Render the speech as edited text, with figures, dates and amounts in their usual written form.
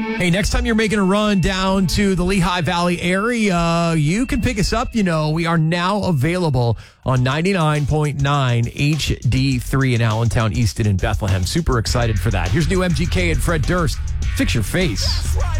Hey, next time you're making a run down to the Lehigh Valley area, you can pick us up. You know, we are now available on 99.9 HD3 in Allentown, Easton, and Bethlehem. Super excited for that. Here's new MGK and Fred Durst. Fix your face.